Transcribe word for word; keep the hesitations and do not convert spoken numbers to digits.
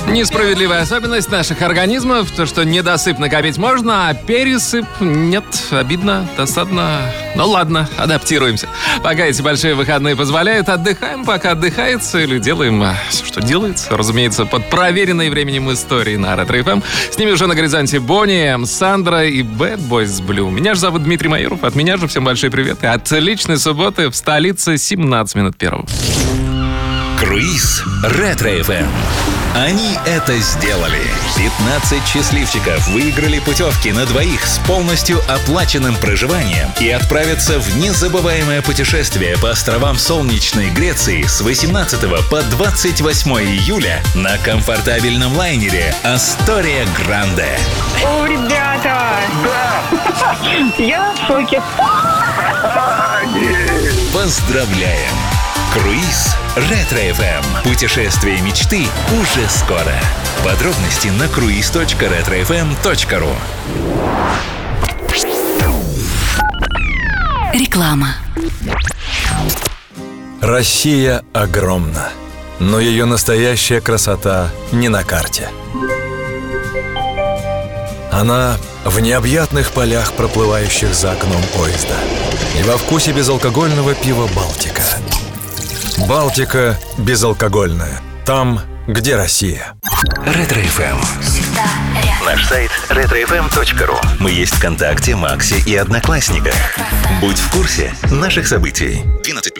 Несправедливая особенность наших организмов, то, что недосып накопить можно, а пересып нет. Обидно, досадно. Ну ладно, адаптируемся. Пока эти большие выходные позволяют, отдыхаем, пока отдыхается, или делаем все, что делается. Разумеется, под проверенной временем истории на Ретро эф эм. С ними уже на горизонте Бонни, Сандра и Bad Boys Blue. Меня же зовут Дмитрий Майоров. От меня же всем большой привет. И отличной субботы в столице семнадцать минут первого. Круиз Ретро эф эм. Они это сделали. пятнадцать счастливчиков выиграли путевки на двоих с полностью оплаченным проживанием и отправятся в незабываемое путешествие по островам солнечной Греции с восемнадцатого по двадцать восьмое июля на комфортабельном лайнере «Астория Гранде». О, ребята! Да! Я в шоке. Поздравляем! Круиз Ретро эф эм. Путешествие мечты уже скоро. Подробности на круиз точка ретро эф эм точка ру. Реклама. Россия огромна, но ее настоящая красота не на карте. Она в необъятных полях, проплывающих за окном поезда, и во вкусе безалкогольного пива «Балтика». Балтика безалкогольная. Там, где Россия. Ретро эф эм. Всегда рядом. Наш сайт ретро эф эм точка ру. Мы есть ВКонтакте, Максе и Одноклассниках. Будь в курсе наших событий. двенадцать плюс.